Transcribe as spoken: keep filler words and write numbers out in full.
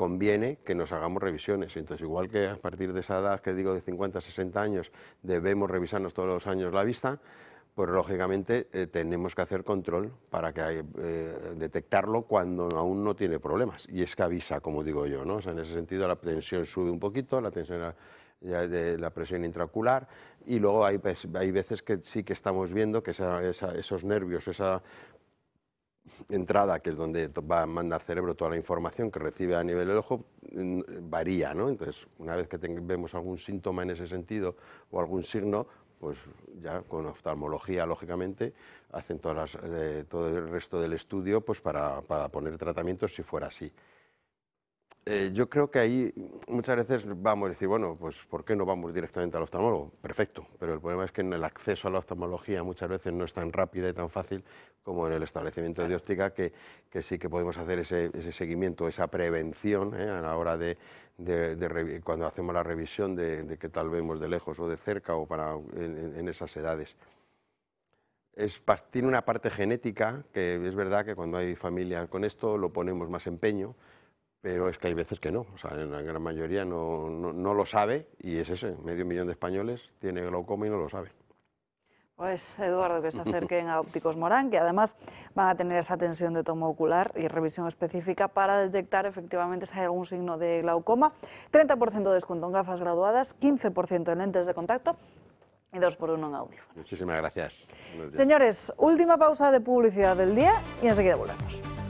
conviene que nos hagamos revisiones. Entonces, igual que a partir de esa edad que digo de cincuenta a sesenta años debemos revisarnos todos los años la vista, pues lógicamente eh, tenemos que hacer control para que eh, detectarlo cuando aún no tiene problemas. Y es que avisa, como digo yo, ¿no? O sea, en ese sentido la tensión sube un poquito, la tensión de la presión intraocular, y luego hay, hay veces que sí que estamos viendo que esa, esa, esos nervios, esa entrada, que es donde va, manda al cerebro toda la información que recibe a nivel del ojo, varía, ¿no? Entonces, una vez que vemos algún síntoma en ese sentido o algún signo, pues ya con oftalmología, lógicamente, hacen todas las, eh, todo el resto del estudio pues para, para poner tratamientos si fuera así. Eh, yo creo que ahí muchas veces vamos a decir, bueno, pues ¿por qué no vamos directamente al oftalmólogo? Perfecto, pero el problema es que en el acceso a la oftalmología muchas veces no es tan rápida y tan fácil como en el establecimiento de óptica, que, que sí que podemos hacer ese, ese seguimiento, esa prevención ¿eh? a la hora de, de, de cuando hacemos la revisión de, de qué tal vemos de lejos o de cerca o para en, en esas edades. Es, tiene una parte genética, que es verdad que cuando hay familias con esto lo ponemos más empeño, pero es que hay veces que no, o sea, en la gran mayoría no, no, no lo sabe, y es ese, medio millón de españoles tiene glaucoma y no lo sabe. Pues Eduardo, que se acerquen a Ópticos Morán, que además van a tener esa tensión de tomo ocular y revisión específica para detectar efectivamente si hay algún signo de glaucoma. treinta por ciento de descuento en gafas graduadas, quince por ciento en lentes de contacto y dos por uno en audífonos. Muchísimas gracias. Señores, última pausa de publicidad del día y enseguida volvemos.